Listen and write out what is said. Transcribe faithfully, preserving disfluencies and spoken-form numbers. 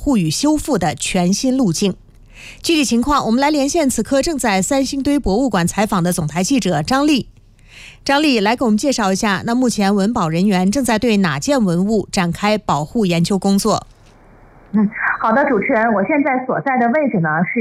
护与修复的全新路径。具体情况，我们来连线此刻正在三星堆博物馆采访的总台记者张丽。张丽，来给我们介绍一下，那目前文保人员正在对哪件文物展开保护研究工作？ 嗯，好的，主持人，我现在所在的位置呢是